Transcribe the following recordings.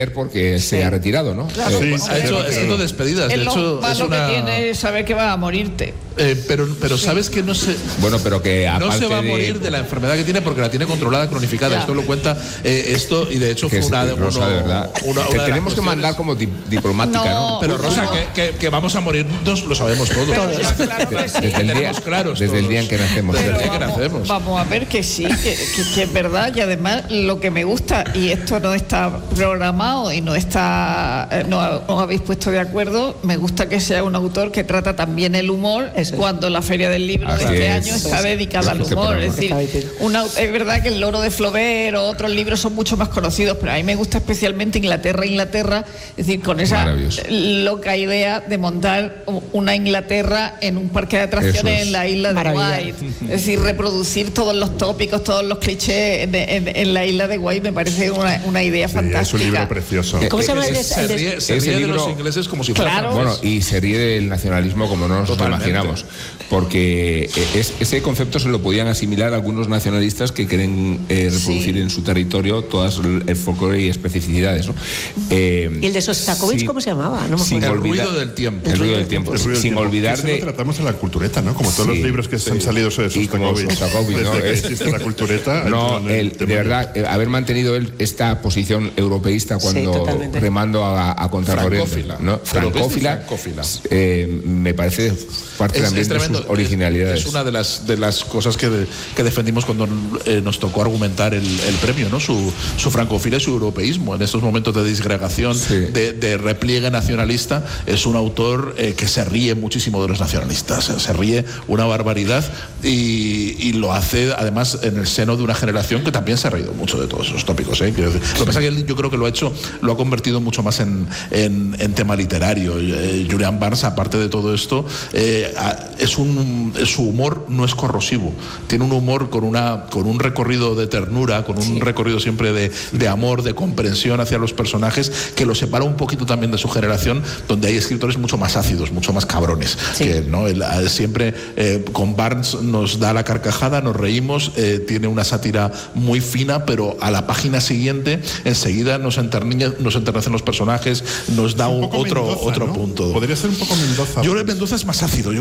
porque se ha retirado, ¿no? Claro, ha hecho despedidas. Es de hecho, lo malo que tiene es saber que vas a morirte. Pero sabes que no se... Bueno, pero que no se va a morir de la enfermedad que tiene porque la tiene controlada, cronificada. Esto lo cuenta esto, y de hecho fue una de verdad. Que tenemos que mandar como diplomática, ¿no? Pero Rosa, que vamos a morirnos lo sabemos todos. Desde el día en que nacemos. Vamos a ver que sí, que es verdad. Y además lo que me gusta, y esto no está programado y no os habéis puesto de acuerdo, me gusta que sea un autor que trata también el humor, cuando la Feria del Libro de este año está dedicada al humor. Es decir, es verdad que El Loro de Flaubert o otros libros son mucho más conocidos, pero a mí me gusta especialmente Inglaterra, es decir, con esa loca idea de montar una Inglaterra en un parque de atracciones en la isla de White. Es decir, reproducir todos los tópicos, todos los clichés en la isla de White me parece una idea fantástica. Es un libro precioso. ¿Cómo se llama? Se ríe de los ingleses como si fuera... Bueno, y se ríe del nacionalismo como no nos lo imaginamos, porque ese concepto se lo podían asimilar algunos nacionalistas que quieren reproducir en su territorio todas el folclore y especificidades, ¿no? ¿Y el de Sostakovich cómo se llamaba? No me acuerdo. El ruido del tiempo. El ruido del tiempo. Sin olvidar de... Eso lo tratamos en la cultureta, ¿no? Como todos los libros que han salido sobre Sostakovich, ¿no? Desde que existe la cultureta. No, de verdad, haber mantenido él esta posición europeísta cuando remando a contracorriente, ¿no? Francófila, me parece parte también de sus originalidades. Es una de las cosas que defendimos cuando nos tocó argumentar el premio, ¿no? Su francofilia y su europeísmo. En estos momentos de disgregación, de repliegue nacionalista, es un autor que se ríe muchísimo de los nacionalistas, se ríe una barbaridad y lo hace además en el seno de una generación que también se ha reído mucho de todos esos tópicos. Lo que pasa es que él, yo creo que lo ha convertido mucho más en tema literario. Julian Barnes, aparte de todo esto, su humor no es corrosivo, tiene un humor con un recorrido de ternura, con un recorrido siempre de amor, de comprensión hacia los personajes, que lo separa un poquito también de su generación, donde hay escritores mucho más ácidos, mucho más cabrones, que ¿no? Él siempre con Barnes nos da la carcajada, nos reímos, tiene una sátira muy fina, pero a la página siguiente enseguida nos enternecen los personajes, nos da otro punto. Podría ser un poco Mendoza. Yo creo que Mendoza es más ácido,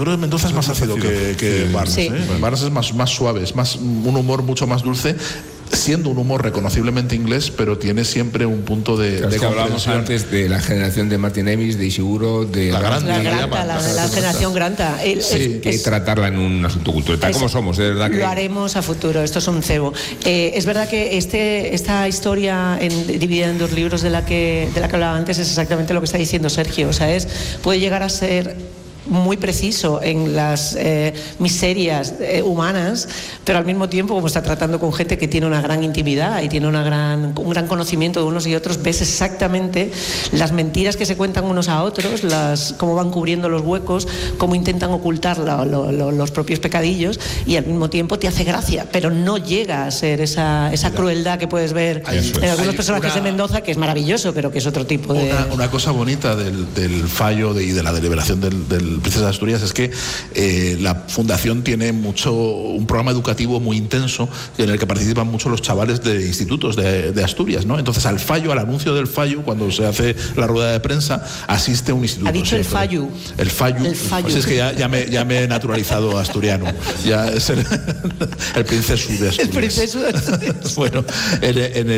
que Barnes. Barnes es más suave, es más un humor mucho más dulce, siendo un humor reconoceiblemente inglés, pero tiene siempre un punto de hablábamos antes de la generación de Martin Amis, de Ishiguro, de la generación Granta. Que tratarla en un asunto cultural, tal como somos, de verdad que lo haremos a futuro. Esto es un cebo. Es verdad que esta historia dividida en dos libros de la que hablaba antes es exactamente lo que está diciendo Sergio. O sea, puede llegar a ser muy preciso en las miserias humanas, pero al mismo tiempo, como está tratando con gente que tiene una gran intimidad y tiene un gran conocimiento de unos y otros, ves exactamente las mentiras que se cuentan unos a otros, cómo van cubriendo los huecos, cómo intentan ocultar los propios pecadillos, y al mismo tiempo te hace gracia, pero no llega a ser esa crueldad que puedes ver en algunos personajes de Mendoza, que es maravilloso, pero que es otro tipo de... Una cosa bonita del fallo y de la deliberación del Princesa de Asturias es que la fundación tiene un programa educativo muy intenso en el que participan mucho los chavales de institutos de Asturias, ¿no? Entonces al anuncio del fallo, cuando se hace la rueda de prinsa, asiste un instituto. Ha dicho siempre. El fallo. Pues es que ya me he naturalizado asturiano. Ya es el princeso de Asturias. El princeso de Asturias. Bueno, en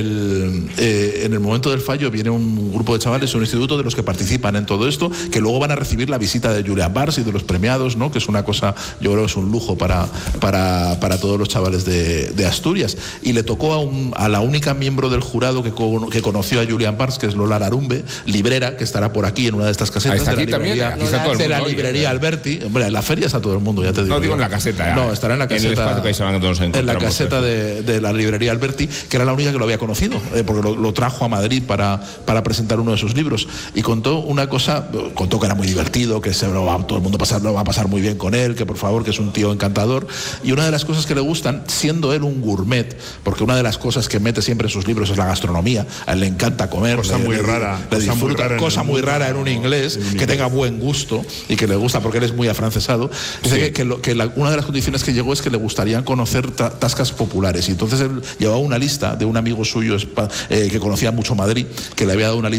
el momento del fallo viene un grupo de chavales, un instituto de los que participan en todo esto, que luego van a recibir la visita de Julian Barnes y de los premiados, ¿no? Que es una cosa, yo creo que es un lujo para todos los chavales de Asturias. Y le tocó a la única miembro del jurado que conoció a Julian Barnes, que es Lola Larumbe, librera, que estará por aquí en una de estas casetas de la librería Alberti. Hombre, en la feria está todo el mundo, ya te digo. No digo en la caseta. No, estará en la caseta. En la caseta de la librería Alberti, que era la única que lo había conocido, porque lo trajo a Madrid para presentar uno de sus libros. Y contó que era muy divertido, que todo el mundo lo va a pasar muy bien con él, que por favor, que es un tío encantador. Y una de las cosas que le gustan, siendo él un gourmet, porque una de las cosas que mete siempre en sus libros es la gastronomía, a él le encanta comer, cosa muy rara en un inglés, que tenga buen gusto y que le gusta, porque él es muy afrancesado. Dice una de las condiciones que llegó es que le gustaría conocer tascas populares, y entonces él llevaba una lista de un amigo suyo que conocía mucho Madrid, que le había dado una lista